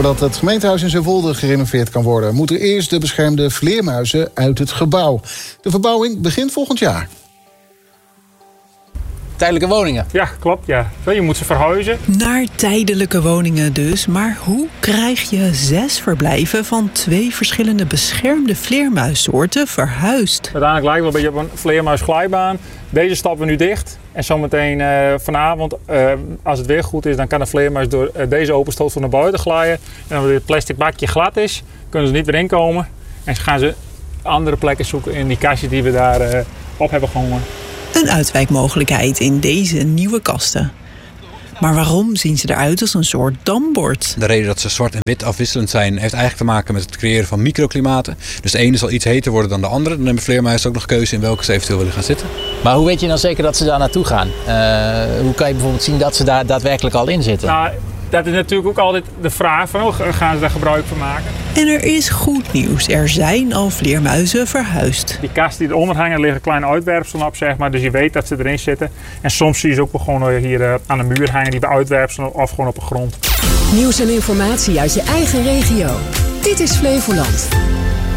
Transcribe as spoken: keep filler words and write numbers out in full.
Voordat het gemeentehuis in Zeewolde gerenoveerd kan worden, moeten eerst de beschermde vleermuizen uit het gebouw. De verbouwing begint volgend jaar. Tijdelijke woningen. Ja, klopt. Ja. Je moet ze verhuizen. Naar tijdelijke woningen dus. Maar hoe krijg je zes verblijven van twee verschillende beschermde vleermuissoorten verhuisd? Uiteindelijk lijkt het wel een beetje op een vleermuisglijbaan. Deze stappen we nu dicht. En zometeen uh, vanavond, uh, als het weer goed is, dan kan de vleermuis door uh, deze openstoot van naar buiten glijden. En als het plastic bakje glad is, kunnen ze niet weer inkomen. En gaan ze andere plekken zoeken in die kastjes die we daar uh, op hebben gehangen. Een uitwijkmogelijkheid in deze nieuwe kasten. Maar waarom zien ze eruit als een soort dambord? De reden dat ze zwart en wit afwisselend zijn heeft eigenlijk te maken met het creëren van microklimaten. Dus de ene zal iets heter worden dan de andere. Dan hebben vleermuizen ook nog keuze in welke ze eventueel willen gaan zitten. Maar hoe weet je dan zeker dat ze daar naartoe gaan? Uh, hoe kan je bijvoorbeeld zien dat ze daar daadwerkelijk al in zitten? Nou, dat is natuurlijk ook altijd de vraag van hoe gaan ze daar gebruik van maken. En er is goed nieuws. Er zijn al vleermuizen verhuisd. Die kast die eronder hangen, liggen kleine uitwerpselen op, zeg maar. Dus je weet dat ze erin zitten. En soms zie je ze ook gewoon hier uh, aan de muur hangen, die bij uitwerpselen of gewoon op de grond. Nieuws en informatie uit je eigen regio. Dit is Flevoland.